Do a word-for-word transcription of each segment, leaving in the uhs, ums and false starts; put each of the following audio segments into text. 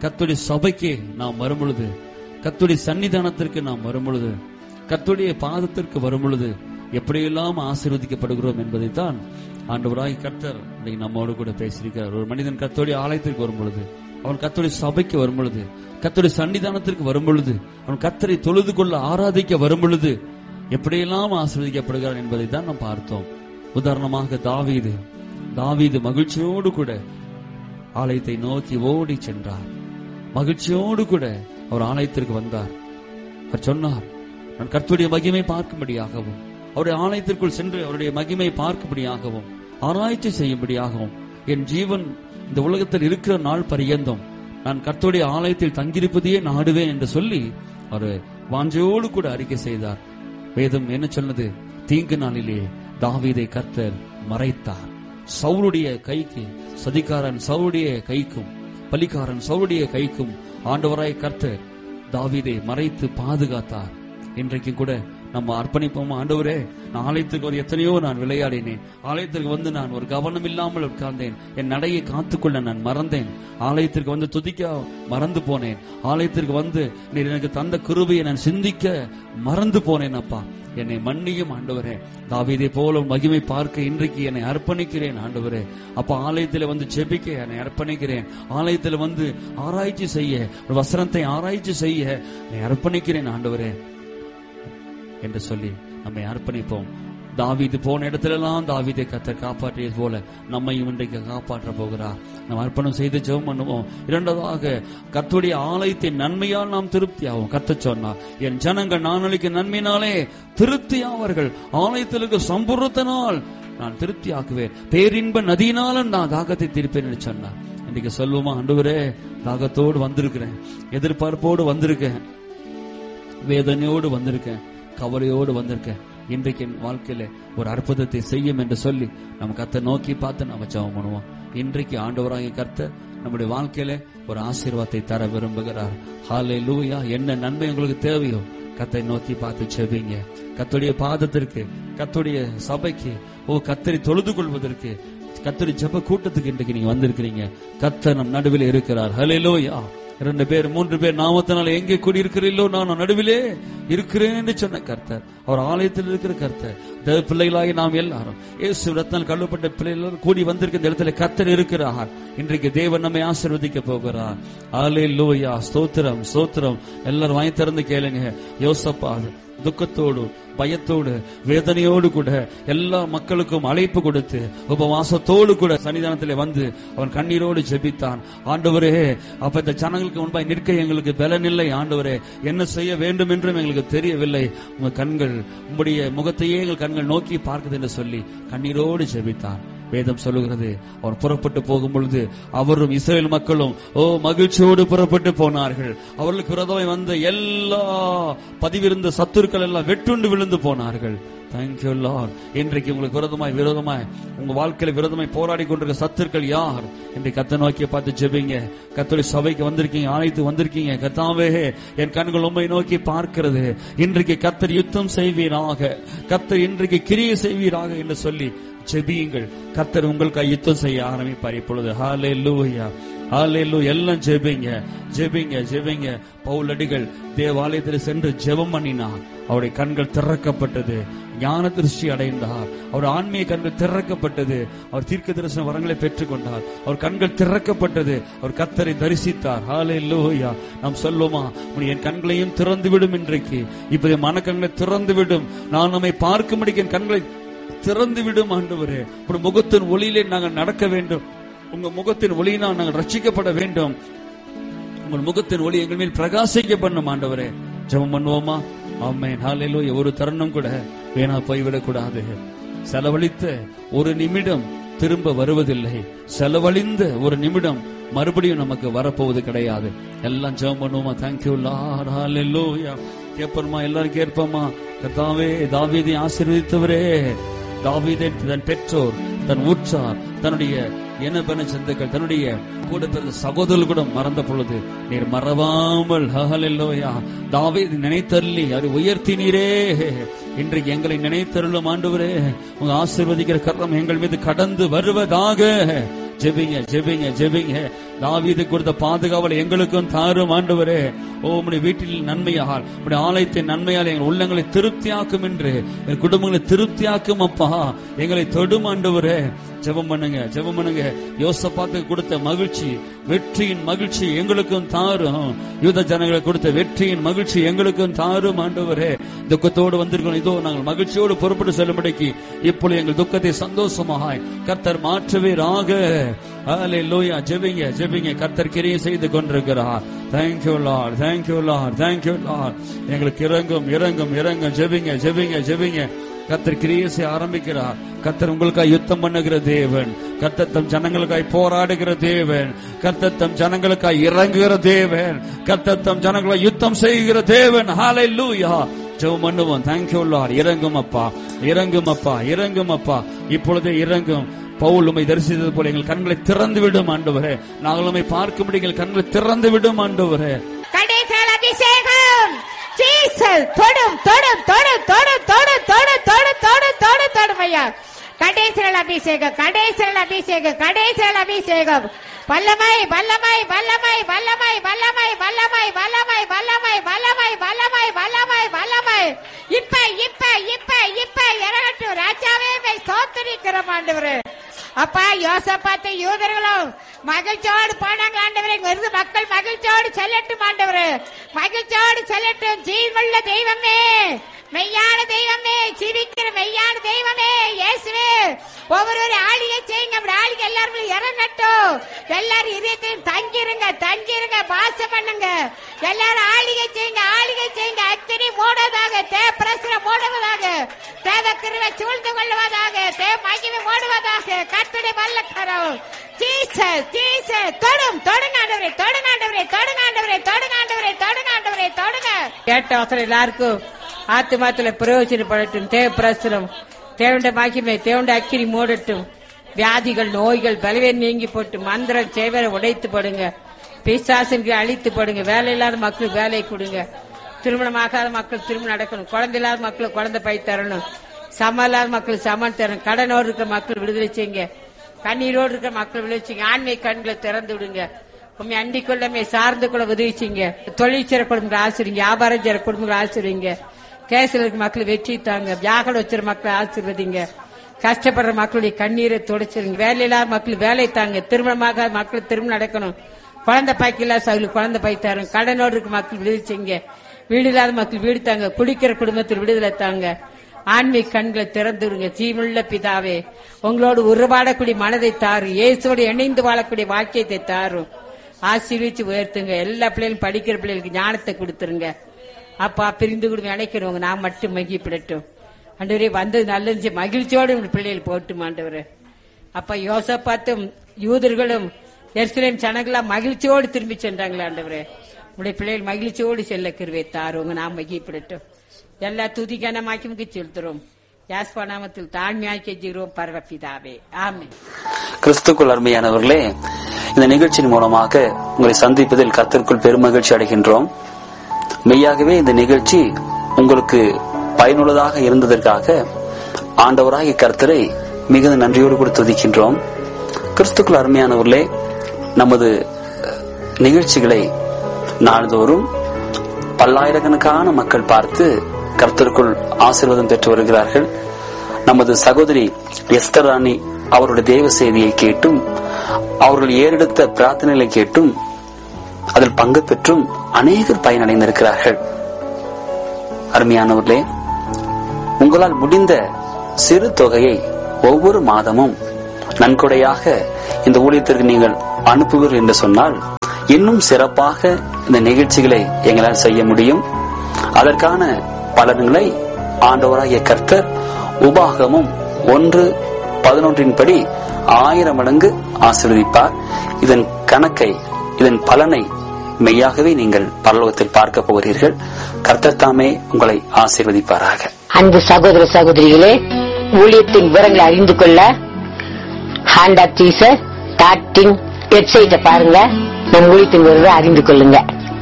கர்த்தருடைய சபைக்கு நாம் வரும் பொழுது, கர்த்தருடைய சன்னிதானத்திற்கு நாம் வரும் பொழுது, கர்த்தருடைய பாதத்திற்கு வரும் பொழுது எப்படியெல்லாம் ஆசீர்வதிக்கப்படுகிறோம் என்பதைத்தான் ஆண்டவராய் கர்த்தர் நம்மோடு கூட பேசியிருக்கிறார். ஒரு மனிதன் கர்த்தருடைய ஆலயத்திற்கு வரும் பொழுது, அவன் கர்த்தருடைய சபைக்கு வரும் பொழுது, கர்த்தருடைய சன்னிதானத்திற்கு வரும் பொழுது, அவன் கர்த்தரை தொழுது கொள்ள ஆராதிக்க வரும் பொழுது எப்படியெல்லாம் ஆசீர்வதிக்கப்படுகிறார் என்பதை தான் நாம் பார்த்தோம். உதாரணமாக தாவீது தாவீது மகிழ்ச்சியோடு கூட ஆலயத்தை நோக்கி ஓடி சென்றார். மகிழ்ச்சியோடு கூட அவர் ஆலயத்திற்கு வந்தார். அவர் சொன்னார், நான் கர்த்தருடைய மகிமை பார்க்கும்படியாகவும், அவருடைய ஆலயத்திற்குள் சென்று அவருடைய மகிமை பார்க்கும்படியாகவும், ஆராய்ச்சி செய்யும்படியாகவும், என் ஜீவன் இந்த உலகத்தில் இருக்கிற நாள் பரியந்தம் நான் கர்த்தருடைய ஆலயத்தில் தங்கியிருப்பதையே நாடுவேன் என்று சொல்லி அவர் வாஞ்சையோடு கூட அறிக்கை செய்தார். வேதம் என்ன சொன்னது? தீங்கு நாளிலே தாவீதை கர்த்தர் மறைத்தார். சவுலுடைய கைக்கு, சதிகாரன் சவுலுடைய கைக்கும், பலிகாரன் சவுலுடைய கைக்கும் ஆண்டவராய் கர்த்தர் தாவீதை மறைத்து பாதுகாத்தார். இன்றைக்கு கூட நம்ம அர்ப்பணிப்போம். ஆண்டவரே, நான் ஆலயத்திற்கு ஒரு எத்தனையோ நான் விளையாடினேன், ஆலயத்திற்கு வந்து நான் ஒரு கவனம் இல்லாமல் உட்கார்ந்தேன், என் நடையை காத்துக்கொள்ள நான் மறந்தேன், ஆலயத்திற்கு வந்து துதிக்க மறந்து போனேன், ஆலயத்திற்கு வந்து நீர் எனக்கு தந்த கிருபையை நான் சிந்திக்க மறந்து போனேன். அப்பா, என்னை மன்னியும் ஆண்டவரே. தாவீதை போல மகிமை பார்க்க இன்றைக்கு என்னை அர்ப்பணிக்கிறேன் ஆண்டவரே. அப்ப ஆலயத்தில் வந்து ஜெபிக்க என்னை அர்ப்பணிக்கிறேன், ஆலயத்தில் வந்து ஆராய்ச்சி செய்ய, வசனத்தை ஆராய்ச்சி செய்ய என்னை அர்ப்பணிக்கிறேன் ஆண்டவரே என்று சொல்லி நம்மை அர்ப்பணிப்போம். தாவீது போன இடத்திலெல்லாம் தாவீதை கர்த்தர் காப்பாற்றியது போல நம்மையும் இன்றைக்கு காப்பாற்ற போகிறார். நாம் அர்ப்பணம் செய்து ஜெபம் பண்ணுவோம். இரண்டாவதாக, கர்த்தருடைய ஆலயத்தின் நன்மையால் நாம் திருப்தி ஆகும். கர்த்தர் சொன்னார், என் ஜனங்கள் நான் அளிக்கும் நன்மையினாலே திருப்தி ஆவார்கள், ஆலயத்தில் இருக்க சம்பூர்ணத்தினால் நான் திருப்தி ஆக்குவேன், பேரின்ப நதியினாலும் நான் தாகத்தை தீர்ப்பேன் என்று சொன்னார். இன்றைக்கு சொல்லுவோமா, ஆண்டவரே, தாகத்தோடு வந்திருக்கிறேன், எதிர்பார்ப்போடு வந்திருக்கேன், வேதனையோடு வந்திருக்கேன், கவலையோடு வந்திருக்கேன், இன்றைக்கு என் வாழ்க்கையில ஒரு அற்புதத்தை செய்யும் என்று சொல்லி நம்ம கர்த்தரை நோக்கி பார்த்து நம்ம ஜெபம் பண்ணுவோம். இன்றைக்கு ஆண்டவராகிய கர்த்தர் நம்முடைய வாழ்க்கையில ஒரு ஆசீர்வாதத்தை தர விரும்புகிறார். ஹல்லேலூயா. என்ன நன்மை உங்களுக்கு தேவையோ கர்த்தரை நோக்கி பார்த்து ஜெபிங்க. கர்த்தருடைய பாதத்திற்கு, கர்த்தருடைய சபைக்கு, ஓ கர்த்தரை தொழுது கொள்வதற்கு, கர்த்தருடைய ஜெப கூட்டத்துக்கு இன்றைக்கு நீங்க வந்திருக்கிறீங்க. கர்த்தர் நம் நடுவில் இருக்கிறார். ஹல்லேலூயா. இரண்டு பேர் மூன்று பேர் நாமத்தினால எங்கே கூடியிருக்கிறீர்களோ நான் நடுவிலே இருக்கிறேன் என்று சொன்ன கர்த்தர், அவர் ஆலயத்தில் இருக்கிற கர்த்தர். தேவ பிள்ளைகளாகி நாம் எல்லாரும் இயேசு ரத்தத்தால் கழுவப்பட்ட பிள்ளைகள் கூடி வந்திருக்கிற இடத்துல கர்த்தர் இருக்கிறார். இன்றைக்கு தேவன் நம்மை ஆசீர்வதிக்க போகிறார். ஹல்லேலூயா. ஸ்தோத்திரம், ஸ்தோத்திரம். எல்லாரும் வாய் திறந்து கேளுங்க. யோசப்பா துக்கத்தோடு, பயத்தோடு, வேதனையோடு கூட எல்லா மக்களுக்கும் அழைப்பு கொடுத்து உபவாசத்தோடு கூட சன்னிதானத்திலே வந்து அவன் கண்ணீரோடு ஜெபித்தான். ஆண்டவரே, அப்ப இந்த ஜனங்களுக்கு முன்பாய் நிற்க எங்களுக்கு பலனில்லை ஆண்டவரே, என்ன செய்ய வேண்டும் என்றும் எங்களுக்கு தெரியவில்லை, உங்க கண்கள், உங்களுடைய முகத்தையே எங்கள் கண்கள் நோக்கி பார்க்குது என்று சொல்லி கண்ணீரோடு ஜெபித்தான். வேதம் சொல்லுகிறது, அவர் புறப்பட்டு போகும் பொழுது அவரும் இஸ்ரவேல் மக்களும் ஓ மகிழ்ச்சியோடு புறப்பட்டு போனார்கள். அவர்களுக்கு விரோதமாய் வந்த எல்லா பதிவிருந்த சத்துருக்கள் எல்லாம் வெட்டுண்டு விழுந்து போனார்கள். Thank you Lord. இன்றைக்கு உங்களுக்கு விரோதமாய் விரோதமாய் உங்க வாழ்க்கையில விரோதமாய் போராடி கொண்டிருக்க சத்துருக்கள் யார்? இன்றைக்கு கர்த்தரை நோக்கி பார்த்து ஜெபிங்க. கர்த்தருடைய சபைக்கு வந்திருக்கீங்க, ஆலயத்துக்கு வந்திருக்கீங்க. கர்த்தாவே, என் கண்கள் உம்மை நோக்கி பார்க்கிறது. இன்றைக்கு கர்த்தர் யுத்தம் செய்வீராக, கர்த்தர் இன்றைக்கு கிரியை செய்வீராக என்று சொல்லி ஜெபியுங்கள். கர்த்தர் உங்களுக்கு யுத்தம் செய்ய ஆரம்பிப்பார் இப்பொழுது. ஹல்லேலூயா, ஹல்லேலூயா. எல்லாம் ஜெபிங்க, ஜெபிங்க, ஜெபிங்க. பவுலடிகள் தேவாலயத்தில் சென்று ஜெபம் பண்ணினார். அவருடைய கண்கள் திறக்கப்பட்டது, ஞான திருஷ்டி அடைந்தார். அவர் ஆன்மீக கண்கள் திறக்கப்பட்டது. அவர் தீர்க்க தரிசன வரங்களை பெற்றுக் கொண்டார். அவர் கண்கள் திறக்கப்பட்டது. அவர் கர்த்தரை தரிசித்தார். ஹல்லேலூயா. நாம் சொல்லுமா, என் கண்களையும் திறந்து விடும், இன்றைக்கு இப்ப என் மனக்கண்களை திறந்து விடும், நான் நம்மை பார்க்கும்படி என் கண்களை திறந்து விடும் ஆண்டவரே. உங்க முகத்தின் ஒளியிலே நாங்கள் நடக்க வேண்டும், உங்க முகத்தின் ஒளியினால் நாங்கள் ரட்சிக்கப்பட வேண்டும், உங்கள் முகத்தின் ஒளி எங்கள் மேல் பிரகாசிக்க பண்ணும் ஆண்டவரே. ஜெபம் பண்ணுவோமா? ஆமென். ஹல்லேலூயா. ஒரு தருணம் கூட வீணா போய்விடக் கூடாது. செலவழித்த ஒரு நிமிடம் திரும்ப வருவதில்லை. செலவழிந்த ஒரு நிமிடம் மறுபடியும் நமக்கு வரப்போவது கிடையாது. எல்லாம் ஜெபம் பண்ணுவோமா? Thank you Lord. ஹல்லேலூயா. கேட்போமா? எல்லாரும் கேட்போமா? கர்த்தாவே, தாவீதை ஆசீர்வதித்தவரே, தாவீதை தன் பெற்றோர், தன் உற்றார், தன்னுடைய இனபென சொந்தங்கள், தன்னுடைய கூட பிறந்த சகோதரர்கள் கூட மறந்த பொழுது நீர் மறவாமல் ஹல்லேலூயா தாவீதை நினைத்தருளி அவரை உயர்த்தினீரே. இன்றைக்கு எங்களை நினைத்தருளும் ஆண்டவரே. உங்க ஆசீர்வதிக்கிற கரம் எங்கள் மீது கடந்து வருவதாக. ஜெபிங்க, ஜெபிங்க, ஜெபிங்க. தாவீது கொடுத்த பாதுகாவல் எங்களுக்கும் தாரும் ஆண்டவரே. ஓ உம்முடைய வீட்டில் நன்மையால், உம்முடைய ஆலயத்தின் நன்மையால் எங்கள் உள்ளங்களை திருப்தியாக்கும் என்று, எங்கள் குடும்பங்களை திருப்தியாக்கும் அப்பா. எங்களை தொடும் ஆண்டவரே. ஜெபம் பண்ணுங்க, ஜெபம் பண்ணுங்க. யோசபாத்துக்கு கொடுத்த மகிழ்ச்சி, வெற்றியின் மகிழ்ச்சி எங்களுக்கும் தாரும். யூத ஜனங்களுக்கு கொடுத்த வெற்றியின் மகிழ்ச்சி எங்களுக்கும் தாரும் ஆண்டவரே. துக்கத்தோடு வந்திருக்கோம், இதோ நாங்கள் மகிழ்ச்சியோடு புறப்பட்டு செல்லும்படிக்கு இப்பொழுது எங்கள் துக்கத்தை சந்தோஷமாய் கர்த்தர் மாற்றுவீராக. ஹல்லேலூயா. ஜெபிங்க, ஜெபிங்க. கர்த்தர் கிரியை செய்து கொண்டிருக்கிறார். Thank you Lord, thank you Lord, thank you Lord. எங்களுக்கு இறங்கும், இறங்கும், இறங்கும். ஜெபிங்க, ஜெபிங்க, ஜெபிங்க. கர்த்தர் கிரியை செய்ய ஆரம்பிக்கிறார். கர்த்தர் உங்களுக்காய் யுத்தம் பண்ணுகிற தேவன். கர்த்தர் தம் ஜனங்களுக்காய் போராடுகிற தேவன். கர்த்தர் தம் ஜனங்களுக்காய் இறங்குகிற தேவன். கர்த்தர் தம் ஜனங்களுக்காய் யுத்தம் செய்கிற தேவன். ஹல்லேலூயா. ஜெபம் பண்ணுவோம். Thank you Lord. இறங்கும் அப்பா, இறங்கும் அப்பா, இறங்கும் அப்பா. இப்பொழுதே இறங்கும். பவுல் உம்மை தரிசித்தது போல எங்கள் கண்களை திறந்து விடும் ஆண்டவரே. நாங்கள் உம்மை பார்க்கும்படி எங்கள் கண்களை திறந்து விடும் ஆண்டவரே. கடைசியில் அபிஷேகம் ஜீசஸ் தொடும் தொடும் தொடும் தொடும் தொடும் தொடும் தொடும் தொடும் தொடும் தொடும் ஐயா. கடைசியில் அபிஷேகம், கடைசியில் அபிஷேகம், கடைசியில் அபிஷேகம். வல்லமை வல்லமை வல்லமை வல்லமை வல்லமை வல்லமை வல்லமை வல்லமை வல்லமை வல்லமை வல்லமை வல்லமை. இப்ப இப்ப இப்ப இப்ப இறங்கட்டும் ராஜாவே. ஸ்தோத்திரிக்கிறோம் ஆண்டவரே. அப்பா யோசபாத்து யூதர்களும் மகிழ்ச்சியோடு போனாங்க ஆண்டவரே. இருந்து மக்கள் மகிழ்ச்சியோடு செல்லட்டும் ஆண்டவரே, மகிழ்ச்சியோடு செல்லட்டும். ஜீவனுள்ள தெய்வமே, மெய்யான தெய்வமே, ஜீவிக்கிற மெய்யான தெய்வமே இயேசுவே. ஒவ்வொரு ஆளிகை செய்யுங்க. அப்படி ஆளிகை எல்லாரும் இறங்கட்டும். எல்லாரும் இதயத்தையும் தங்கிருங்க, தங்கிருங்க, பாசம் பண்ணுங்க. எல்லாரும் ஆளிகை செய்யுங்க, ஆளிகை செய்யுங்க. அத்தினி மூடுவதாக, தே பிரசுரம் மூடுவதாக, தேவ கிருபை சூழ்ந்து கொள்வதாக, தே மகிமை மூடுவதாக. கர்த்தருடைய வல்லக்கரம் ஜீசஸ் ஜீசஸ் தொடும் தொடுங்காண்டவரே, தொடுங்காண்டவரே, தொடுங்காண்டவரே, தொடுங்காண்டவரே, தொடுங்காண்டவரே, தொடுங்க. கேட்ட அவசரம் எல்லாருக்கும் ஆத்துமாத்துல பிரயோஜனப்படட்டும். தேவ பிரசுரம், தேவண்ட மகிமை, தேவண்ட அக்கினி மூடட்டும். வியாதிகள், நோய்கள், பலவீனம் நீங்கி போட்டு மந்திரம் செய்வரை உடைத்து போடுங்க. பிசாசுக்கு அழித்து போடுங்க. வேலை இல்லாத மக்களுக்கு வேலை கொடுங்க. திருமணமாகாத மக்கள் திருமணம் நடக்கணும். குழந்தை இல்லாத மக்களுக்கு குழந்தை பை தரணும். சமம் இல்லாத மக்களுக்கு சமம் தரணும். கடனோடு இருக்கிற மக்கள் விடுதலை செய்யுங்க. கண்ணீரோடு இருக்கிற மக்கள் விடுதலை செய்யுங்க. ஆண்மை கண்களை திறந்து விடுங்க. உண்மை அண்டிக் கொள்ளமே சார்ந்து கூட உதவி செய்யுங்க. தொழில் சேர குடும்பங்களை ஆசிரிங்க. வியாபாரம் சேர குடும்பங்களை ஆசிரிங்க. கேசில் இருக்க மக்கள் வெற்றி தாங்க. வியாகல வச்சிருக்க மக்களை ஆசீர்வதிங்க. கஷ்டப்படுற மக்களுடைய கண்ணீரை துடைச்சிருங்க. வேலை இல்லாத மக்கள் வேலை தாங்க. திருமணமாக மக்கள் திருமணம் நடக்கணும். குழந்தை பாய்க்கு இல்லாத சகலுக்கு குழந்தை பாய் தரும். கடனோடு இருக்க மக்கள் விடுதலை செய்யுங்க. வீடு இல்லாத மக்கள் வீடு தாங்க. குடிக்கிற குடும்பத்தில் விடுதலை தாங்க. ஆன்மீக கண்களை திறந்துருங்க. ஜீவனுள்ள பிதாவே, உங்களோடு உருவாடக்கூடிய மனதை தாரு. இயேசுவோடு இணைந்து வாழக்கூடிய வாக்கியத்தை தாரும். ஆசீர்வதிச்சு உயர்த்துங்க. எல்லா பிள்ளைகளும் படிக்கிற பிள்ளைகளுக்கு ஞானத்தை கொடுத்துருங்க. அப்பா பிரிந்து கூட நினைக்கிறவங்க நான் மட்டும் மகிழ்ச்சிப்படட்டும். ஆண்டவரே வந்தது நல்லது, மகிழ்ச்சியோடு உங்க பிள்ளைகள் போட்டும் ஆண்டவரே. அப்பா யோசபாத்தும் யூதர்களும் எருசலேம் ஜனங்களாம் மகிழ்ச்சியோடு திரும்பி சென்றாங்களே ஆண்டவரே. உங்களுடைய பிள்ளைகள் மகிழ்ச்சியோடு செல்ல கிருபை தாருங்க. நாம் மகிழ்ச்சிப்படட்டும். எல்லா துதிகனமாக்கி செலுத்துறோம். யாஸ்பா நாமத்தில் தாழ்மையாய் கெஞ்சுகிறோம் பரமபிதாவே, ஆமென். கிறிஸ்துக்குள் அருமையானவர்களே, இந்த நிகழ்ச்சியின் மூலமாக உங்களை சந்திப்பதில் கர்த்தருக்குள் பெருமகிழ்ச்சி அடைகின்றோம். மெய்யாகவே இந்த நிகழ்ச்சி உங்களுக்கு பயனுள்ளதாக இருந்ததற்காக ஆண்டவராகிய கர்த்தரை மிகுந்த நன்றியோடு கூட துதிக்கின்றோம். கிறிஸ்துக்குள் அருமையானவர்களே, நமது நிகழ்ச்சிகளை நாள்தோறும் பல்லாயிரக்கணக்கான மக்கள் பார்த்து கர்த்தருக்குள் ஆசீர்வாதம் பெற்று வருகிறார்கள். நமது சகோதரி எஸ்தர் ராணி அவருடைய தேவ செய்தியை கேட்டும் அவர்கள் ஏறெடுத்த பிரார்த்தனைகளை கேட்டும் அதில் பங்கு பெற்றும் அநேகர் பயனடைந்திருக்கிறார்கள். அருமையானவர்களே, உங்களால் முடிந்த சிறு தொகையை ஒவ்வொரு மாதமும் நன்கொடையாக இந்த ஊழியத்திற்கு நீங்கள் அனுப்புவீர்கள் என்று சொன்னால் இன்னும் சிறப்பாக இந்த நிகழ்ச்சிகளை எங்களால் செய்ய முடியும். அதற்கான பலன்களை ஆண்டவராகிய கர்த்தர் உபாகமும் ஒன்று பதினொன்றின் படி ஆயிரம் மடங்கு ஆசீர்வதிப்பார். இதன் கணக்கை, இதன் பலனை மெய்யாகவே நீங்கள் பரலோகத்தில் பார்க்க போகிறீர்கள். கர்த்தர் தாமே உங்களை ஆசீர்வதிப்பாராக. அன்பு சகோதர சகோதரிகளே, ஊழியத்தின் விவரங்களை அறிந்து கொள்ள hand of Jesus dot in வெப்சைட்டை பாருங்க. நம் ஊழியத்தின் விவரங்களை அறிந்து கொள்ளுங்க.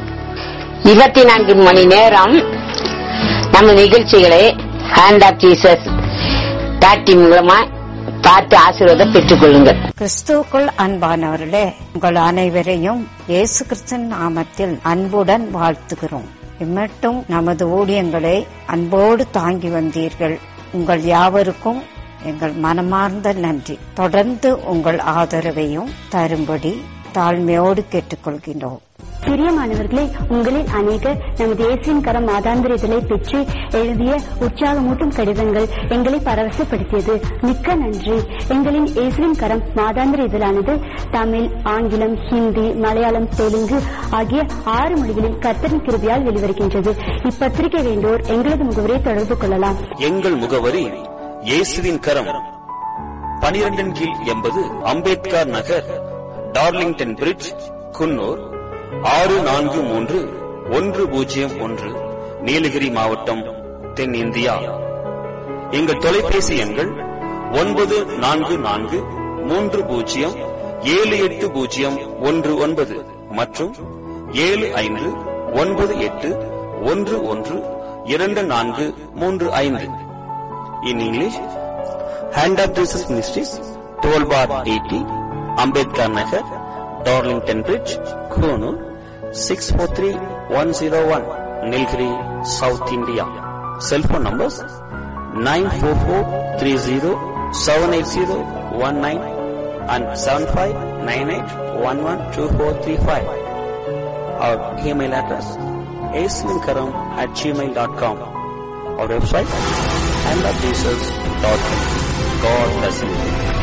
இருபத்தி நான்கு மணி நேரம் நம்ம நிகழ்ச்சிகளை hand of Jesus dot in மூலமா பார்த்து ஆசீர்வாதம் பெற்றுக் கொள்ளுங்கள். கிறிஸ்துவுக்குள் அன்பானவர்களே, உங்கள் அனைவரையும் இயேசு கிறிஸ்துவின் நாமத்தில் அன்புடன் வாழ்த்துகிறோம். இம்மட்டும் நமது ஊழியங்களை அன்போடு தாங்கி வந்தீர்கள். உங்கள் யாவருக்கும் எங்கள் மனமார்ந்த நன்றி. தொடர்ந்து உங்கள் ஆதரவையும் தரும்படி தாழ்மையோடு கேட்டுக்கொள்கின்றோம். பிரியமானவர்களே, உங்களில் அநேகர் நமது இயேசுவின் கரம் மாதாந்திர இதழை பெற்று எழுதிய உற்சாகமூட்டும் கடிதங்கள் எங்களை பரவசப்படுத்தியது. மிக்க நன்றி. எங்களின் இயேசுவின் கரம் மாதாந்திர இதழானது தமிழ், ஆங்கிலம், ஹிந்தி, மலையாளம், தெலுங்கு ஆகிய ஆறு மொழிகளில் கர்த்தரின் கிருபையால் வெளிவருகின்றது. இப்பத்திரிகை வேண்டோர் எங்களது முகவரியை தொடர்பு கொள்ளலாம். எங்கள் முகவரி இயேசுவின் கரம், பனிரெண்டின் கீழ் எண்பது அம்பேத்கர் நகர், டார்லிங்டன் பிரிட்ஜ், குன்னூர் ஆறு நான்கு மூன்று ஒன்று பூஜ்ஜியம் ஒன்று, நீலகிரி மாவட்டம், தென் இந்தியா. எங்கள் தொலைபேசி எண்கள் ஒன்பது நான்கு நான்கு மூன்று பூஜ்ஜியம் ஏழு எட்டு பூஜ்ஜியம் ஒன்று ஒன்பது மற்றும் ஏழு ஐந்து ஒன்பது எட்டு ஒன்று ஒன்று இரண்டு நான்கு மூன்று ஐந்து. In English, hand of Jesus ministries, twelve bar eighty, Ambedkar Nagar, Darlington bridge, Coonoor six four three one zero one, Nilgiri, south India. Cellphone numbers nine four four three zero seven eight zero one nine and seven five nine eight one one two four three five. Our email address aislinkaram at gmail dot com. Our website and jesus dot com. God bless you.